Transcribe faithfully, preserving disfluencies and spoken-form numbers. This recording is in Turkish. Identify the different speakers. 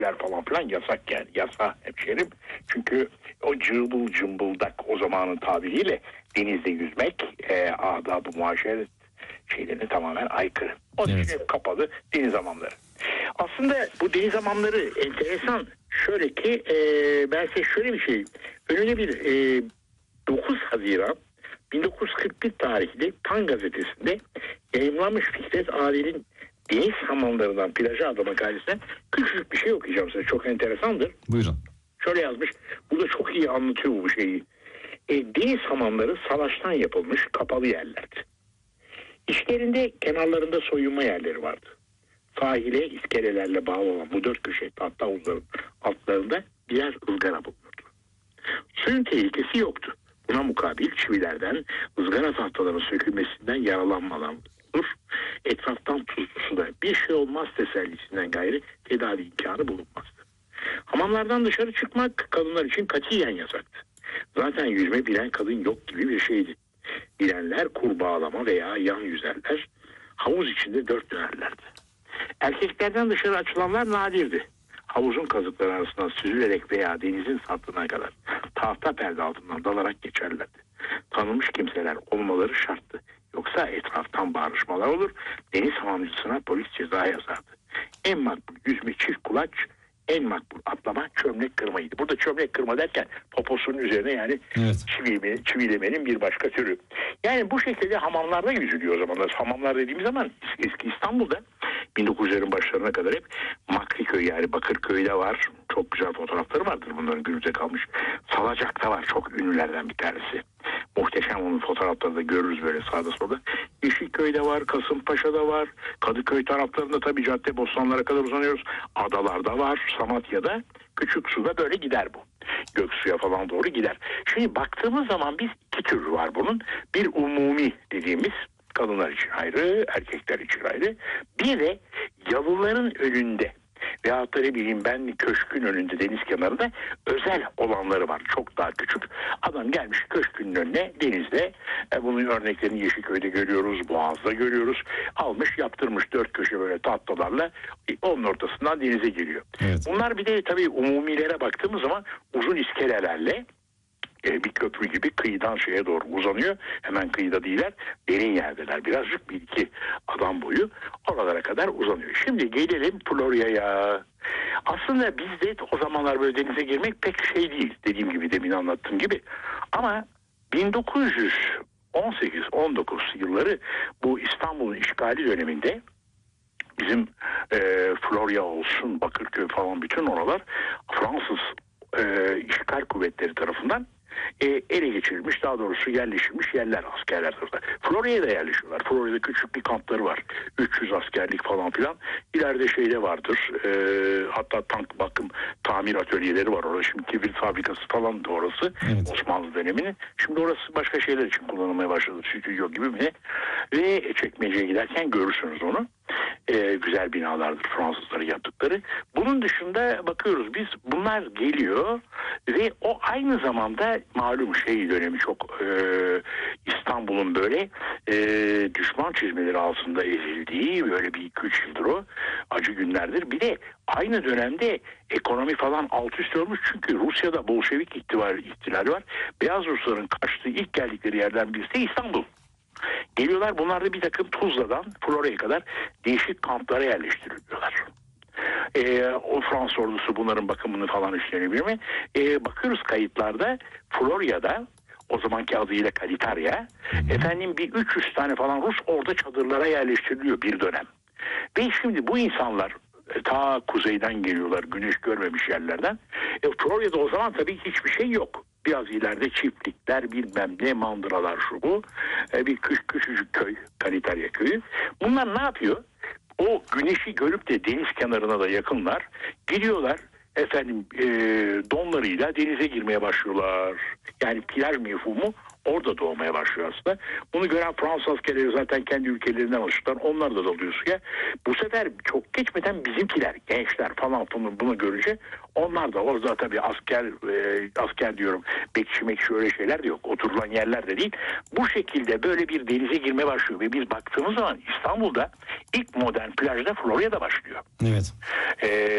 Speaker 1: falan filan yasak yani. Yasa hemşerim. Çünkü o cımbıl cımbıldak o zamanın tabiriyle denizde yüzmek e, adab-ı muaşeret şeylerine tamamen aykırı. Onun
Speaker 2: Evet.
Speaker 1: için hep kapalı deniz hamamları. Aslında bu deniz hamamları enteresan. Şöyle ki e, ben size şöyle bir şey. Önüne bir e, dokuz Haziran bin dokuz yüz kırk bir tarihli Tan gazetesinde yayımlanmış Fikret Adil'in deniz hamamlarından plaja adı makalesinden küçük bir şey okuyacağım size. Çok enteresandır.
Speaker 2: Buyurun.
Speaker 1: Şöyle yazmış. Burada çok iyi anlatıyor bu şeyi. E, deniz hamamları salaştan yapılmış kapalı yerlerdi. İçlerinde kenarlarında soyunma yerleri vardı. Sahile iskelelerle bağlı olan bu dört köşe tahta havuzların altlarında birer ızgara bulunurdu. Suyun tehlikesi yoktu. Buna mukabil çivilerden, ızgara tahtaların sökülmesinden yaralanmadan olur. Etraftan tuzlu suda bir şey olmaz tesellisinden gayri tedavi imkanı bulunmazdı. Hamamlardan dışarı çıkmak kadınlar için katiyen yasaktı. Zaten yüzme bilen kadın yok gibi bir şeydi. Bilenler kurbağalama veya yan yüzerler, havuz içinde dört dönerlerdi. Erkeklerden dışarı açılanlar nadirdi. Havuzun kazıkları arasından süzülerek veya denizin sattığına kadar tahta perde altından dalarak geçerlerdi. Tanınmış kimseler olmaları şarttı. Yoksa etraftan bağırışmalar olur, deniz hamamcısına polis ceza yazardı. En makbul yüzme çift kulaç, en makbul atlama çömlek kırmaydı. Burada çömlek kırma derken poposunun üzerine yani
Speaker 2: Evet.
Speaker 1: çivileme, çivilemenin bir başka türü. Yani bu şekilde hamamlarda yüzülüyor o zamanlar. Hamamlar dediğimiz zaman eski İstanbul'da bin dokuz yüzlerin başlarına kadar hep Makriköy yani Bakırköy'de var. Çok güzel fotoğrafları vardır bunların günümüze kalmış. Salacak'ta var çok ünlülerden bir tanesi. Muhteşem onun fotoğrafları da görürüz böyle sağda solda. Yeşilköy'de var, Kasımpaşa'da var. Kadıköy taraflarında tabii Caddebostanlara kadar uzanıyoruz. Adalarda var, Samatya'da. Küçük suda böyle gider bu. Göksu'ya falan doğru gider. Şimdi baktığımız zaman biz iki türü var bunun. Bir umumi dediğimiz kadınlar için ayrı, erkekler için ayrı. Bir de yalıların önünde veyahut da ne bileyim ben köşkün önünde deniz kenarında özel olanları var. Çok daha küçük. Adam gelmiş köşkünün önüne denizde. E, bunun örneklerini Yeşilköy'de görüyoruz. Boğaz'da görüyoruz. Almış yaptırmış dört köşe böyle tahtalarla e, onun ortasından denize giriyor.
Speaker 2: Evet.
Speaker 1: Bunlar bir de tabii umumilere baktığımız zaman uzun iskelelerle bir köprü gibi kıyıdan şeye doğru uzanıyor. Hemen kıyıda değiller. Derin yerdeler. Birazcık bir iki adam boyu oralara kadar uzanıyor. Şimdi gelelim Florya'ya. Aslında bizde o zamanlar böyle denize girmek pek şey değil. Dediğim gibi demin anlattığım gibi. Ama bin dokuz yüz on sekiz on dokuz yılları bu İstanbul'un işgali döneminde bizim e, Florya olsun, Bakırköy falan bütün oralar Fransız e, işgal kuvvetleri tarafından E, ele geçirilmiş, daha doğrusu yerleşilmiş yerler askerler tarafından. Florya'ya da yerleşiyorlar. Florya'da küçük bir kampları var. üç yüz askerlik falan filan. İleride şeyde vardır. E, hatta tank bakım tamir atölyeleri var. Orada şimdi kibrit fabrikası falan da orası.
Speaker 2: Evet.
Speaker 1: Osmanlı döneminin. Şimdi orası başka şeyler için kullanılmaya başladı. Stüdyo gibi mi? Ve Çekmece'ye giderken görürsünüz onu. Ee, güzel binalardır Fransızların yaptıkları. Bunun dışında bakıyoruz biz bunlar geliyor ve o aynı zamanda malum şey dönemi çok e, İstanbul'un böyle e, düşman çizmeleri altında ezildiği böyle bir iki üç yıldır o acı günlerdir. Bir de aynı dönemde ekonomi falan alt üst olmuş çünkü Rusya'da Bolşevik ihtilali, ihtilali var. Beyaz Rusların kaçtığı ilk geldikleri yerden birisi de İstanbul. Geliyorlar bunlar da bir takım Tuzla'dan Florya'ya kadar değişik kamplara yerleştiriliyorlar. Ee, o Fransız ordusu bunların bakımını falan üstleniyor mi? Ee, bakıyoruz kayıtlarda Florya'da o zamanki adıyla Kalitarya efendim bir üç yüz tane falan Rus orada çadırlara yerleştiriliyor bir dönem. Ve şimdi bu insanlar ta kuzeyden geliyorlar güneş görmemiş yerlerden. E, Florya'da o zaman tabii hiçbir şey yok. Biraz ileride çiftlikler bilmem ne mandıralar şu bu. E, bir küç, küçücük köy Kalitarya köyü. Bunlar ne yapıyor? O güneşi görüp de deniz kenarına da yakınlar. Gidiyorlar efendim e, donlarıyla denize girmeye başlıyorlar. Yani plaj mefhumu orada doğmaya başlıyor aslında. Bunu gören Fransız askerleri zaten kendi ülkelerinden alıştılar. Onlar da dalıyor suya. Bu sefer çok geçmeden bizimkiler, gençler falan bunu, bunu görünce onlar da orada tabii asker e, asker diyorum bekçi mekçi öyle şeyler de yok. Oturulan yerler de değil. Bu şekilde böyle bir denize girmeye başlıyor ve biz baktığımız zaman İstanbul'da ilk modern plajda Florya'da başlıyor.
Speaker 2: Evet.
Speaker 1: Eee